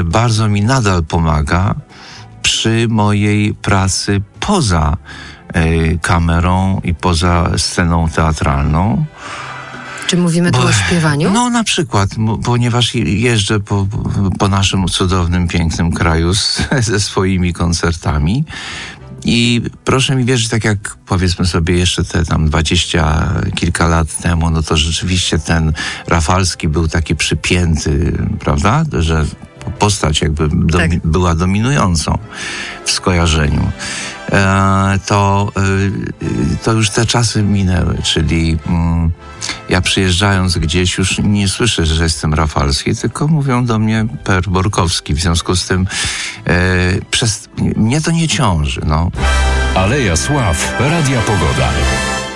bardzo mi nadal pomaga przy mojej pracy poza kamerą i poza sceną teatralną. Czy mówimy tu o śpiewaniu? No na przykład, ponieważ jeżdżę po naszym cudownym, pięknym kraju ze swoimi koncertami i proszę mi wierzyć, tak jak powiedzmy sobie jeszcze te tam 20 kilka lat temu, no to rzeczywiście ten Rafalski był taki przypięty, prawda, że postać jakby była dominującą w skojarzeniu. To już te czasy minęły, czyli ja przyjeżdżając gdzieś już nie słyszę, że jestem Rafalski, tylko mówią do mnie Per Borkowski. W związku z tym mnie to nie ciąży. No. Aleja Sław, Radia Pogoda.